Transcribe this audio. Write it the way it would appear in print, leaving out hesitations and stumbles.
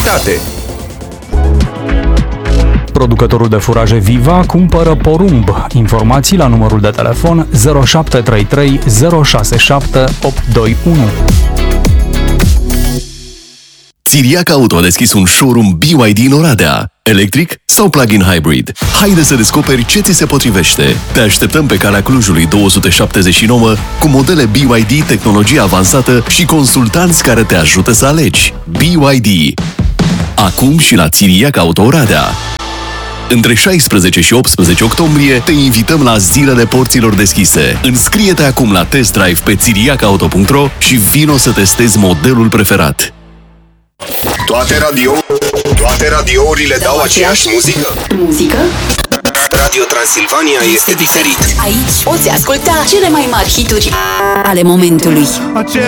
calitate. Producătorul de furaje Viva cumpără porumb. Informații la numărul de telefon 0733 067 821. Țiriac Auto a deschis un showroom BYD în Oradea. Electric sau plug-in hybrid? Haide să descoperi ce ți se potrivește. Te așteptăm pe calea Clujului 279 cu modele BYD, tehnologie avansată și consultanți care te ajută să alegi. BYD. Acum și la Țiriac Auto Oradea. Între 16 și 18 octombrie te invităm la Zilele Porților Deschise. Înscrie-te acum la test drive pe țiriacauto.ro și vino să testezi modelul preferat. Toate radiourile dau aceeași muzică? Muzică? Radio Transilvania este diferit. Aici poți asculta cele mai mari hituri ale momentului.